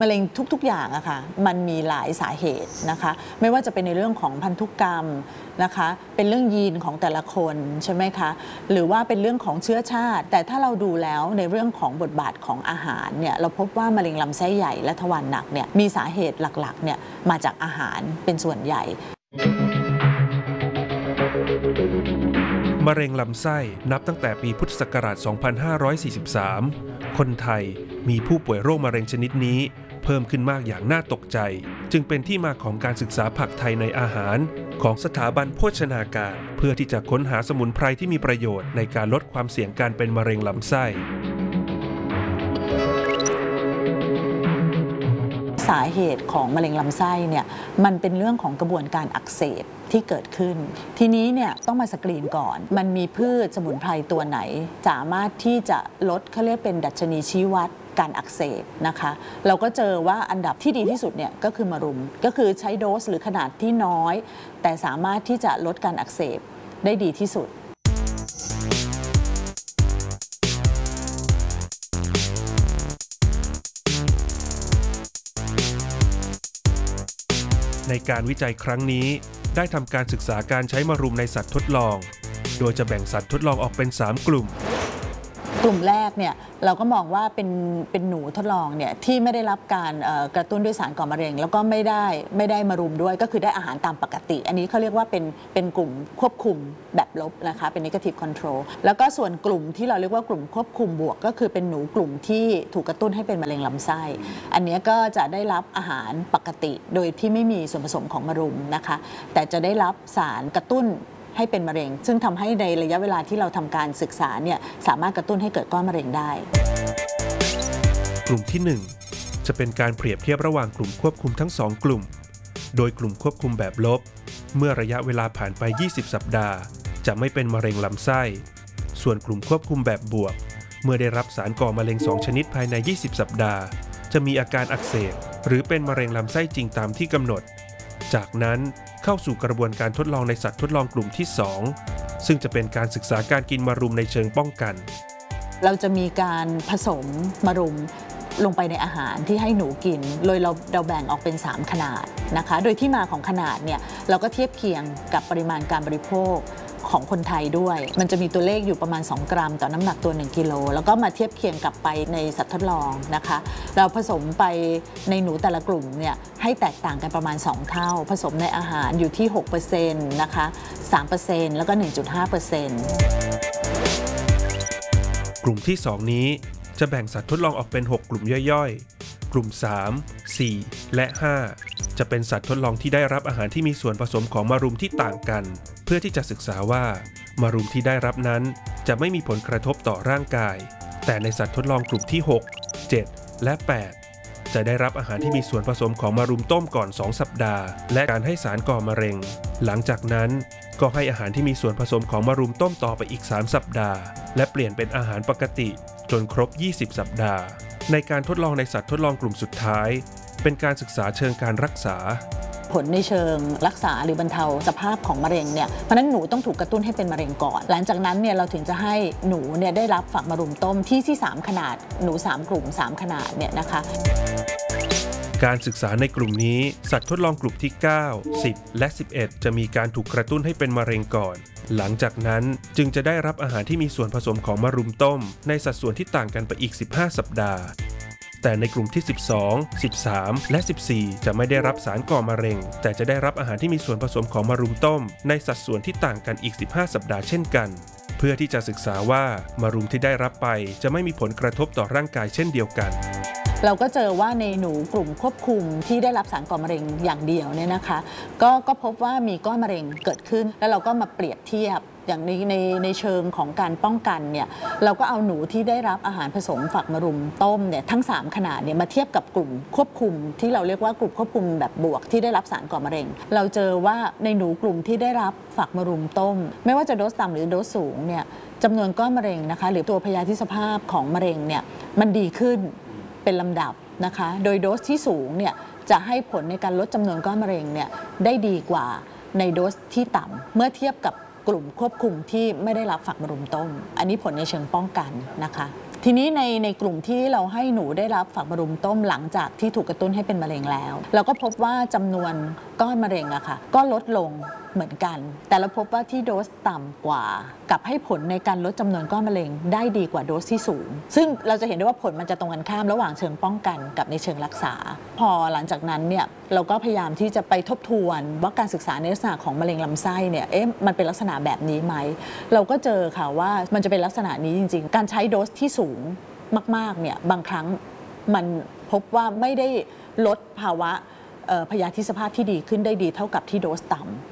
มะเร็งทุกๆอย่างอะค่ะมันมีหลายสาเหตุนะคะไม่ว่าจะเป็นในเรื่องของพันธุกรรมนะคะเป็นเรื่องยีนของแต่ละคนใช่ไหมคะหรือว่าเป็นเรื่องของเชื้อชาติแต่ถ้าเราดูแล้วในเรื่องของบทบาทของอาหารเนี่ยเราพบว่ามะเร็งลำไส้ใหญ่และทวารหนักเนี่ยมีสาเหตุหลักๆเนี่ยมาจากอาหารเป็นส่วนใหญ่มะเร็งลำไส้นับตั้งแต่ปีพุทธศักราช 2543 คนไทยมีผู้ป่วยโรคมะเร็งชนิดนี้เพิ่มขึ้นมากอย่างน่าตกใจจึงเป็นที่มาของการศึกษาผักไทยในอาหารของสถาบันโภชนาการเพื่อที่จะค้นหาสมุนไพรที่มีประโยชน์ในการลดความเสี่ยงการเป็นมะเร็งลำไส้สาเหตุของมะเร็งลำไส้เนี่ยมันเป็นเรื่องของกระบวนการอักเสบที่เกิดขึ้นทีนี้เนี่ยต้องมาสกรีนก่อนมันมีพืชสมุนไพรตัวไหนสามารถที่จะลดเขาเรียกเป็นดัชนีชี้วัดการอักเสบนะคะเราก็เจอว่าอันดับที่ดีที่สุดเนี่ยก็คือมะรุมก็คือใช้โดสหรือขนาดที่น้อยแต่สามารถที่จะลดการอักเสบได้ดีที่สุดในการวิจัยครั้งนี้ได้ทำการศึกษาการใช้มะรุมในสัตว์ทดลองโดยจะแบ่งสัตว์ทดลองออกเป็น3 กลุ่มแรกเนี่ยเราก็มองว่าเป็นหนูทดลองเนี่ยที่ไม่ได้รับการกระตุ้นด้วยสารก่อมะเร็งแล้วก็ไม่ได้มารุมด้วยก็คือได้อาหารตามปกติอันนี้เขาเรียกว่าเป็นกลุ่มควบคุมแบบลบนะคะเป็น negative control แล้วก็ส่วนกลุ่มที่เราเรียกว่ากลุ่มควบคุมบวกก็คือเป็นหนูกลุ่มที่ถูกกระตุ้นให้เป็นมะเร็งลำไส้อันนี้ก็จะได้รับอาหารปกติโดยที่ไม่มีส่วนผสมของมะรุมนะคะแต่จะได้รับสารกระตุ้นให้เป็นมะเร็งซึ่งทำให้ในระยะเวลาที่เราทำการศึกษาเนี่ยสามารถกระตุ้นให้เกิดก้อนมะเร็งได้กลุ่มที่1จะเป็นการเปรียบเทียบระหว่างกลุ่มควบคุมทั้ง2 กลุ่มโดยกลุ่มควบคุมแบบลบเมื่อระยะเวลาผ่านไป20 สัปดาห์จะไม่เป็นมะเร็งลำไส้ส่วนกลุ่มควบคุมแบบบวกเมื่อได้รับสารก่อมะเร็ง2 ชนิดภายใน20 สัปดาห์จะมีอาการอักเสบหรือเป็นมะเร็งลำไส้จริงตามที่กำหนดจากนั้นเข้าสู่กระบวนการทดลองในสัตว์ทดลองกลุ่มที่2ซึ่งจะเป็นการศึกษาการกินมะรุมในเชิงป้องกันเราจะมีการผสมมะรุมลงไปในอาหารที่ให้หนูกินโดยเราแบ่งออกเป็น3ขนาดนะคะโดยที่มาของขนาดเนี่ยเราก็เทียบเคียงกับปริมาณการบริโภคของคนไทยด้วยมันจะมีตัวเลขอยู่ประมาณ2 กรัมต่อน้ำหนักตัว1 กิโลแล้วก็มาเทียบเคียงกับไปในสัตว์ทดลองนะคะเราผสมไปในหนูแต่ละกลุ่มเนี่ยให้แตกต่างกันประมาณ2 เท่าผสมในอาหารอยู่ที่ 6% นะคะ 3% แล้วก็ 1.5% กลุ่มที่2นี้จะแบ่งสัตว์ทดลองออกเป็น6 กลุ่มย่อยๆกลุ่ม3 4 และ 5จะเป็นสัตว์ทดลองที่ได้รับอาหารที่มีส่วนผสมของมะรุมที่ต่างกันเพื่อที่จะศึกษาว่ามะรุมที่ได้รับนั้นจะไม่มีผลกระทบต่อร่างกายแต่ในสัตว์ทดลองกลุ่มที่6 7 และ 8จะได้รับอาหารที่มีส่วนผสมของมะรุมต้มก่อน2 สัปดาห์และการให้สารก่อมะเร็งหลังจากนั้นก็ให้อาหารที่มีส่วนผสมของมะรุมต้มต่อไปอีก3 สัปดาห์และเปลี่ยนเป็นอาหารปกติจนครบ20 สัปดาห์ในการทดลองในสัตว์ทดลองกลุ่มสุดท้ายเป็นการศึกษาเชิงการรักษาผลในเชิงรักษาหรือบรรเทาสภาพของมะเร็งเนี่ยเพราะนั้นหนูต้องถูกกระตุ้นให้เป็นมะเร็งก่อนหลังจากนั้นเนี่ยเราถึงจะให้หนูเนี่ยได้รับฝักมะรุมต้มที่3 ขนาดหนู3 กลุ่ม3 ขนาดเนี่ยนะคะการศึกษาในกลุ่มนี้สัตว์ทดลองกลุ่มที่9 10 และ 11จะมีการถูกกระตุ้นให้เป็นมะเร็งก่อนหลังจากนั้นจึงจะได้รับอาหารที่มีส่วนผสมของมะรุมต้มในสัดส่วนที่ต่างกันไปอีก15 สัปดาห์แต่ในกลุ่มที่12 13 และ 14จะไม่ได้รับสารก่อมะเร็งแต่จะได้รับอาหารที่มีส่วนผสมของมะรุมต้มในสัดส่วนที่ต่างกันอีก15 สัปดาห์เช่นกันเพื่อที่จะศึกษาว่ามะรุมที่ได้รับไปจะไม่มีผลกระทบต่อร่างกายเช่นเดียวกันเราก็เจอว่าในหนูกลุ่มควบคุมที่ได้รับสารก่อมะเร็งอย่างเดียวเนี่ยนะคะก็พบว่ามีก้อนมะเร็งเกิดขึ้นแล้วเราก็มาเปรียบเทียบอย่างในเชิงของการป้องกันเนี่ยเราก็เอาหนูที่ได้รับอาหารผสมฝักมะรุมต้มเนี่ยทั้ง3 ขนาดเนี่ยมาเทียบกับกลุ่มควบคุมที่เราเรียกว่ากลุ่มควบคุมแบบบวกที่ได้รับสารก่อมะเร็งเราเจอว่าในหนูกลุ่มที่ได้รับฝักมะรุมต้มไม่ว่าจะโดสต่ำหรือโดสสูงเนี่ยจำนวนก้อนมะเร็งนะคะหรือตัวพยาธิสภาพของมะเร็งเนี่ยมันดีขึ้นเป็นลำดับนะคะโดยโดสที่สูงเนี่ยจะให้ผลในการลดจำนวนก้อนมะเร็งเนี่ยได้ดีกว่าในโดสที่ต่ำเมื่อเทียบกับกลุ่มควบคุมที่ไม่ได้รับฝักมะรุมต้มอันนี้ผลในเชิงป้องกันนะคะทีนี้ในกลุ่มที่เราให้หนูได้รับฝักมะรุมต้มหลังจากที่ถูกกระตุ้นให้เป็นมะเร็งแล้วเราก็พบว่าจำนวนก้อนมะเร็งอะค่ะก็ลดลงเหมือนกันแต่เราพบว่าที่โดสต่ำกว่ากับให้ผลในการลดจำนวนก้อนมะเร็งได้ดีกว่าโดสที่สูงซึ่งเราจะเห็นได้ว่าผลมันจะตรงกันข้ามระหว่างเชิงป้องกันกับในเชิงรักษาพอหลังจากนั้นเนี่ยเราก็พยายามที่จะไปทบทวนว่าการศึกษาในลักษณะของมะเร็งลำไส้เนี่ยมันเป็นลักษณะแบบนี้ไหมเราก็เจอค่ะว่ามันจะเป็นลักษณะนี้จริงๆการใช้โดสที่สูงมากๆเนี่ยบางครั้งมันพบว่าไม่ได้ลดภาวะพยาธิสภาพที่ดีขึ้นได้ดีเท่ากับที่โดสต่ำ